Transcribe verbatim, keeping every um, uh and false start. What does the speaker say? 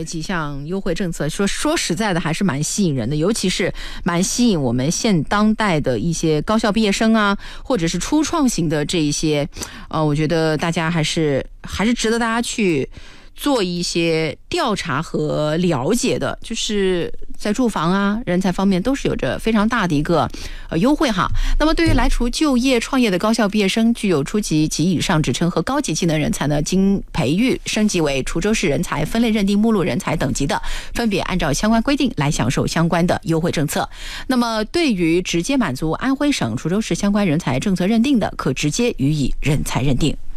的几项优惠政策，说说实在的还是蛮吸引人的，尤其是蛮吸引我们现当代的一些高校毕业生啊，或者是初创型的这一些，呃，我觉得大家还是还是值得大家去做一些调查和了解的，就是在住房啊、人才方面都是有着非常大的一个呃优惠哈。那么对于来滁就业创业的高校毕业生，具有初级及以上职称和高级技能人才呢，经培育升级为滁州市人才分类认定目录人才等级的，分别按照相关规定来享受相关的优惠政策。那么对于直接满足安徽省滁州市相关人才政策认定的，可直接予以人才认定。